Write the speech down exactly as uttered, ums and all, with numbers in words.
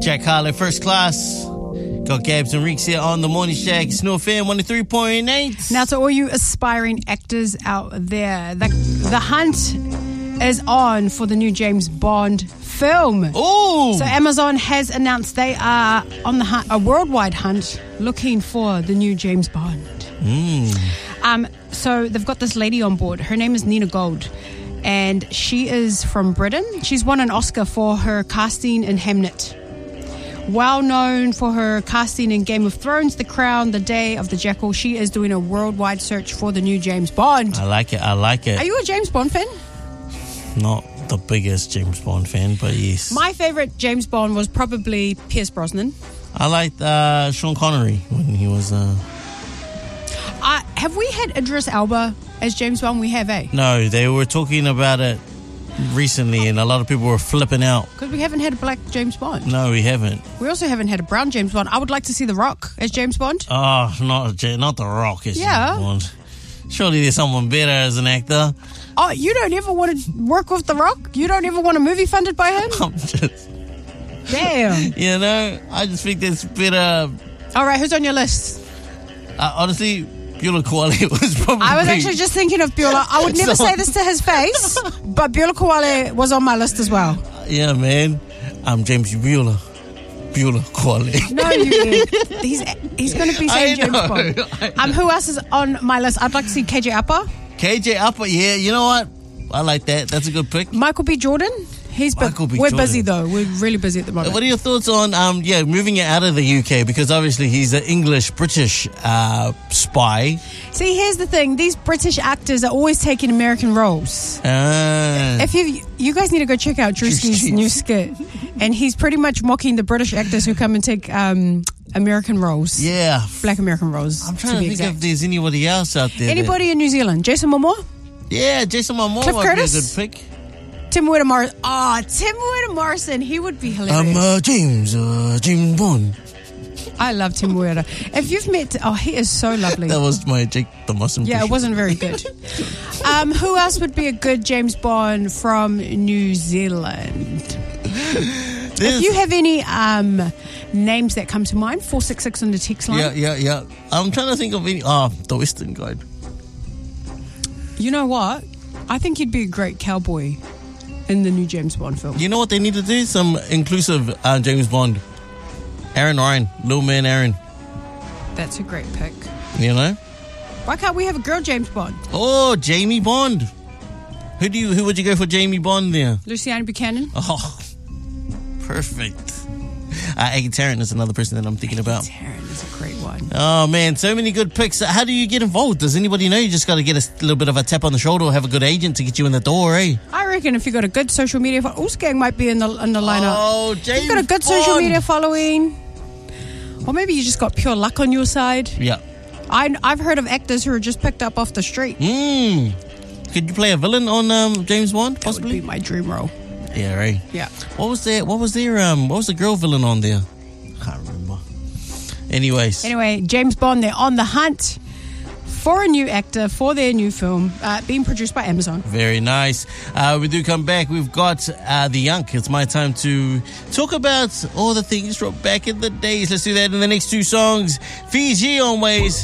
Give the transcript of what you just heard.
Jack Harlow, First Class. Got Gabs and Reeks here on the Morning Shack. It's New F M one oh three point eight. Now, to all you aspiring actors out there, the, the hunt is on for the new James Bond film. Ooh! So Amazon has announced they are on the hunt, a worldwide hunt, looking for the new James Bond. Mm. Um, so they've got this lady on board. Her name is Nina Gold, and she is from Britain. She's won an Oscar for her casting in Hamnet. Well known for her casting in Game of Thrones, The Crown, The Day of the Jackal, she is doing a worldwide search for the new James Bond. I like it, I like it. Are you a James Bond fan? Not the biggest James Bond fan, but yes. My favourite James Bond was probably Pierce Brosnan. I liked uh, Sean Connery when he was... Uh... Uh, have we had Idris Elba as James Bond? We have, eh? No, they were talking about it recently, and a lot of people were flipping out. Because we haven't had a black James Bond. No, we haven't. We also haven't had a brown James Bond. I would like to see The Rock as James Bond. Oh, not not The Rock as Yeah. James Bond. Surely there's someone better as an actor. Oh, you don't ever want to work with The Rock? You don't ever want a movie funded by him? I'm just... Damn. You know, I just think there's better... All right, who's on your list? Uh, honestly, Beulah Kwale was probably... I was actually just thinking of Beulah. I would never So- say this to his face, but Beulah Kwale was on my list as well. Yeah, man. I'm James Beulah. Beulah Kwale. No, you. He's he's going to be saying I James know, Bond. I know. Um, who else is on my list? I'd like to see K J Apa, K J Apa, yeah, you know what? I like that. That's a good pick. Michael B. Jordan. He's bu- Michael B. We're Jordan. busy though. We're really busy at the moment. What are your thoughts on, um, yeah, moving it out of the U K? Because obviously he's an English-British uh, spy. See, here's the thing: these British actors are always taking American roles. Uh, If you you guys need to go check out Drewski's Drewski's. new skit, and he's pretty much mocking the British actors who come and take um, American roles, yeah. Black American roles. I'm trying to, be think exact. if there's anybody else out there. Anybody in New Zealand? Jason Momoa, That, yeah, Jason Momoa Cliff might Curtis? be a good pick. Tim Wita Morrison. Oh, Tim Wita Morrison. He would be hilarious. I'm uh, James, uh, James Bond. I love Tim Wita. If you've met, oh, he is so lovely. That was my Jake the Moss impression. Yeah, it wasn't very good. um, who else would be a good James Bond from New Zealand? There's- If you have any um, names that come to mind, four six six on the text line. Yeah, yeah, yeah. I'm trying to think of any. Ah, the Western Guide. You know what? I think you'd be a great cowboy in the new James Bond film. You know what they need to do? Some inclusive uh, James Bond. Aaron Ryan, little man Aaron. That's a great pick. You know? Why can't we have a girl James Bond? Oh, Jamie Bond. Who do you? Who would you go for Jamie Bond there? Luciana Buchanan? Oh, perfect. Uh, Aggie Tarrant is another person that I'm thinking about. Taryn is a great one. Oh man, so many good picks. How do you get involved? Does anybody know? You just got to get a little bit of a tap on the shoulder or have a good agent to get you in the door, eh? I reckon if you got a good social media, fo- Oosgang might be in the in the lineup. Oh, If James you've got a good social Bond. media following, or maybe you just got pure luck on your side. Yeah. I, I've heard of actors who are just picked up off the street. Hmm. Could you play a villain on um, James Bond? That would Possibly. be my dream role. Yeah, right. Yeah. What was there? What was there? Um, what was the girl villain on there? Can't remember. Anyways, Anyway, James Bond, they're on the hunt for a new actor for their new film, uh, being produced by Amazon. very nice. Uh, we do come back. We've got uh, the Yunk. It's my time to talk about all the things from back in the days. Let's do that in the next two songs. Fiji on Ways.